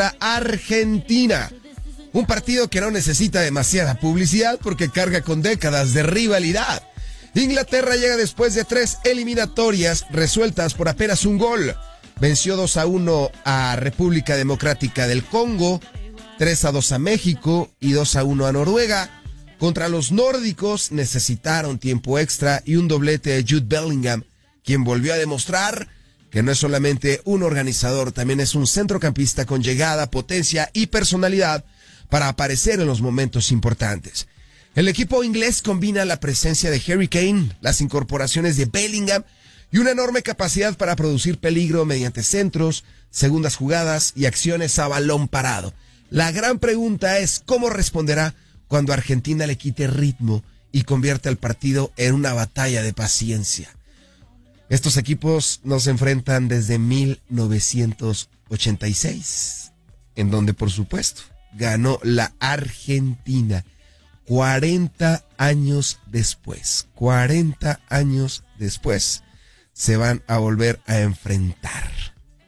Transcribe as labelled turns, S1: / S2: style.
S1: contra Argentina. Un partido que no necesita demasiada publicidad porque carga con décadas de rivalidad. Inglaterra llega después de 3 eliminatorias resueltas por apenas un gol. Venció 2-1 a República Democrática del Congo, 3-2 a México y 2-1 a Noruega. Contra los nórdicos necesitaron tiempo extra y un doblete de Jude Bellingham, quien volvió a demostrar que no es solamente un organizador, también es un centrocampista con llegada, potencia y personalidad para aparecer en los momentos importantes. El equipo inglés combina la presencia de Harry Kane, las incorporaciones de Bellingham y una enorme capacidad para producir peligro mediante centros, segundas jugadas y acciones a balón parado. La gran pregunta es cómo responderá cuando Argentina le quite ritmo y convierta el partido en una batalla de paciencia. Estos equipos no se enfrentan desde 1986, en donde por supuesto ganó la Argentina. 40 años después se van a volver a enfrentar.